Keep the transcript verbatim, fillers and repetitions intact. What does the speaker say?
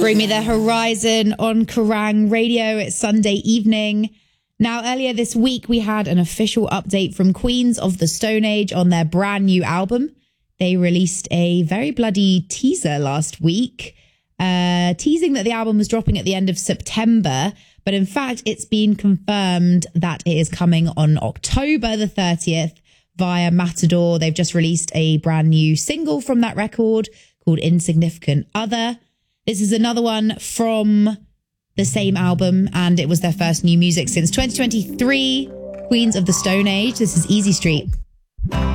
Bring Me the Horizon on Kerrang Radio. It's Sunday evening. Now, earlier this week, we had an official update from Queens of the Stone Age on their brand new album. They released a very bloody teaser last week, uh, teasing that the album was dropping at the end of September. But in fact, it's been confirmed that it is coming on October the thirtieth via Matador. They've just released a brand new single from that record called Insignificant Other. This is another one from the same album, and it was their first new music since twenty twenty-three. Queens of the Stone Age. This is Easy Street.